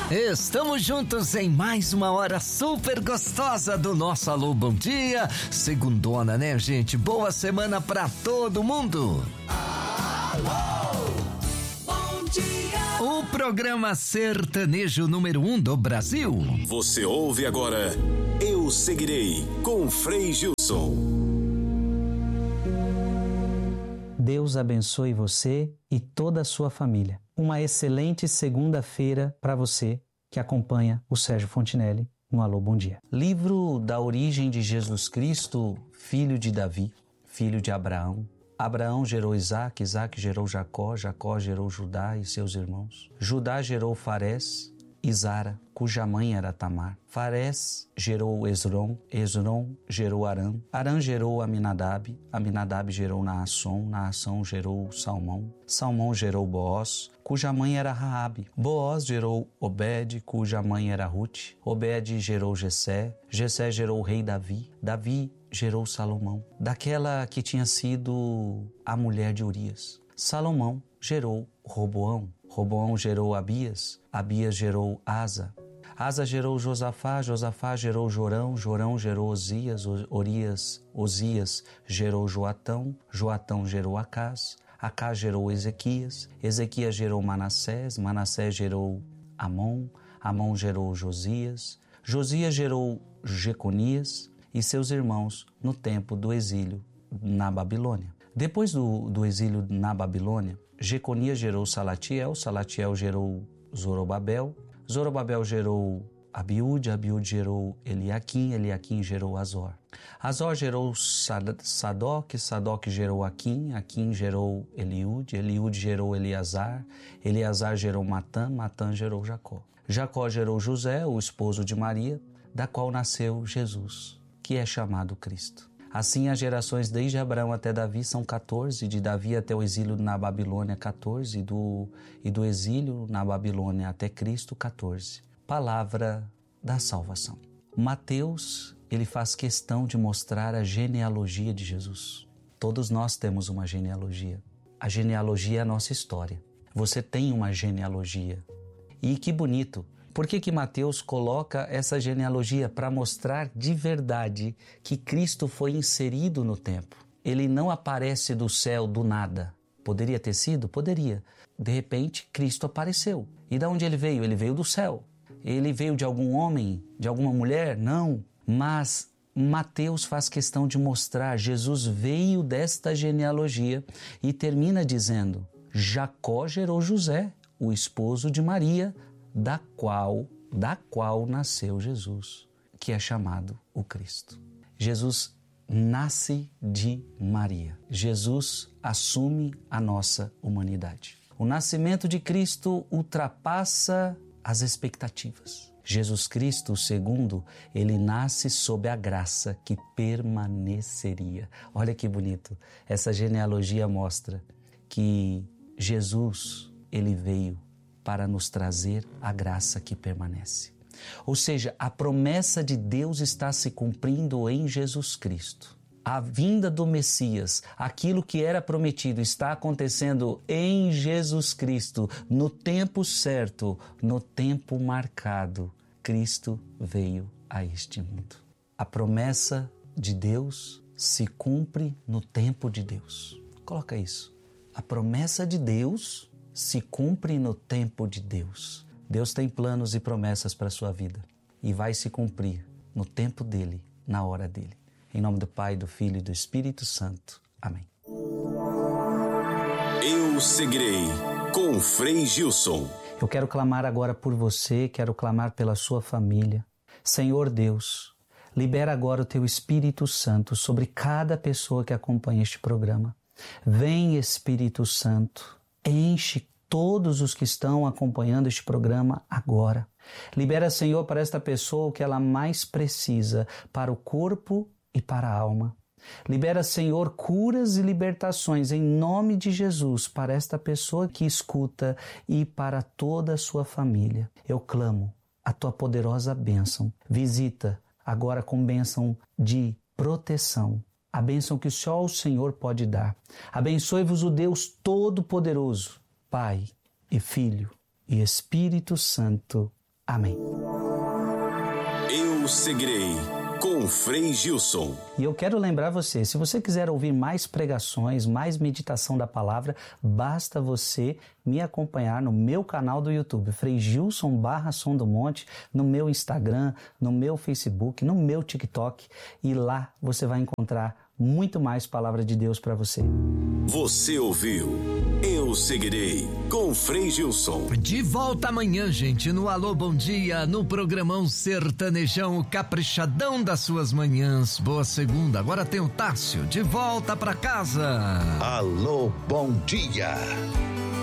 Estamos juntos em mais uma hora super gostosa do nosso Alô Bom Dia. Segundona, né, gente? Boa semana pra todo mundo. Alô, bom dia. O programa sertanejo número 1 do Brasil. Você ouve agora Eu Seguirei, com Frei Gilson. Deus abençoe você e toda a sua família. Uma excelente segunda-feira para você que acompanha o Sérgio Fontinelli no Alô Bom Dia. Livro da origem de Jesus Cristo, filho de Davi, filho de Abraão. Abraão gerou Isaac, Isaac gerou Jacó, Jacó gerou Judá e seus irmãos. Judá gerou Farés e Zara, cuja mãe era Tamar. Farés gerou Esrom, Esrom gerou Arã, Arã gerou Aminadab, Aminadab gerou Naasson, Naasson gerou Salmão, Salmão gerou Boaz, cuja mãe era Raabe. Boaz gerou Obed, cuja mãe era Ruth, Obed gerou Jessé, Jessé gerou o rei Davi, Davi gerou Salomão, daquela que tinha sido a mulher de Urias. Salomão gerou Roboão, Roboão gerou Abias, Abias gerou Asa, Asa gerou Josafá, Josafá gerou Jorão, Jorão gerou Osias, Osias gerou Joatão, Joatão gerou Acás, Acás gerou Ezequias, Ezequias gerou Manassés, Manassés gerou Amon, Amon gerou Josias, Josias gerou Jeconias e seus irmãos no tempo do exílio na Babilônia. Depois do exílio na Babilônia, Jeconias gerou Salatiel, Salatiel gerou Zorobabel, Zorobabel gerou Abiúde, Abiúde gerou Eliaquim, Eliaquim gerou Azor. Azor gerou Sadoc, Sadoc gerou Aquim, Aquim gerou Eliúde, Eliúde gerou Eleazar, Eleazar gerou Matã, Matã gerou Jacó. Jacó gerou José, o esposo de Maria, da qual nasceu Jesus, que é chamado Cristo. Assim, as gerações desde Abraão até Davi são 14, de Davi até o exílio na Babilônia 14, e do exílio na Babilônia até Cristo 14. Palavra da salvação. Mateus, ele faz questão de mostrar a genealogia de Jesus. Todos nós temos uma genealogia. A genealogia é a nossa história. Você tem uma genealogia. E que bonito! Por que Mateus coloca essa genealogia? Para mostrar de verdade que Cristo foi inserido no tempo. Ele não aparece do céu do nada. Poderia ter sido? Poderia. De repente, Cristo apareceu. E de onde ele veio? Ele veio do céu. Ele veio de algum homem? De alguma mulher? Não. Mas Mateus faz questão de mostrar, Jesus veio desta genealogia e termina dizendo, Jacó gerou José, o esposo de Maria, da qual nasceu Jesus, que é chamado o Cristo. Jesus nasce de Maria. Jesus assume a nossa humanidade. O nascimento de Cristo ultrapassa as expectativas. Jesus Cristo, o segundo, ele nasce sob a graça que permaneceria. Olha que bonito. Essa genealogia mostra que Jesus, ele veio para nos trazer a graça que permanece. Ou seja, a promessa de Deus está se cumprindo em Jesus Cristo. A vinda do Messias, aquilo que era prometido, está acontecendo em Jesus Cristo, no tempo certo, no tempo marcado. Cristo veio a este mundo. A promessa de Deus se cumpre no tempo de Deus. Coloca isso. A promessa de Deus se cumpre no tempo de Deus. Deus tem planos e promessas para a sua vida e vai se cumprir no tempo dele, na hora dele. Em nome do Pai, do Filho e do Espírito Santo. Amém. Eu Seguirei, com Frei Gilson. Eu quero clamar agora por você, quero clamar pela sua família. Senhor Deus, libera agora o Teu Espírito Santo sobre cada pessoa que acompanha este programa. Vem, Espírito Santo, enche todos os que estão acompanhando este programa agora. Libera, Senhor, para esta pessoa o que ela mais precisa para o corpo e para a alma. Libera, Senhor, curas e libertações em nome de Jesus para esta pessoa que escuta e para toda a sua família. Eu clamo a Tua poderosa bênção. Visita agora com bênção de proteção, a bênção que só o Senhor pode dar. Abençoe-vos o Deus Todo-Poderoso, Pai e Filho e Espírito Santo. Amém. Eu seguirei com Frei Gilson. E eu quero lembrar você, se você quiser ouvir mais pregações, mais meditação da palavra, basta você me acompanhar no meu canal do YouTube, Frei Gilson Som do Monte, no meu Instagram, no meu Facebook, no meu TikTok, e lá você vai encontrar muito mais palavra de Deus para você. Você ouviu Eu Seguirei com Frei Gilson. De volta amanhã, gente, no Alô Bom Dia, no programão Sertanejão, o caprichadão das suas manhãs. Boa segunda. Agora tem o Tássio de volta para casa. Alô, bom dia.